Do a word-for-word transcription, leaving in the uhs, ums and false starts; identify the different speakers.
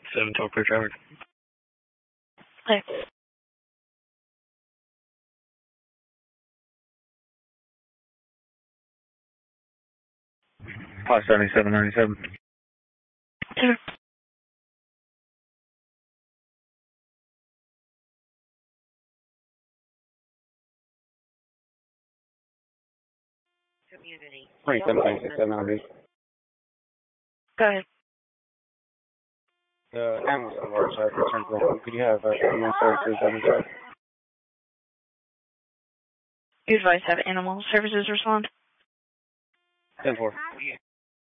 Speaker 1: seven twelve clear traffic.
Speaker 2: Hey.
Speaker 1: five seventy-seven ninety-seven.
Speaker 2: Sure.
Speaker 1: twenty-seven ninety-seven R B.
Speaker 2: Go ahead.
Speaker 1: The ambulance alert side returned real quick. Could you have uh, ambulance services on the side?
Speaker 2: You advise have animal services respond?
Speaker 1: ten four.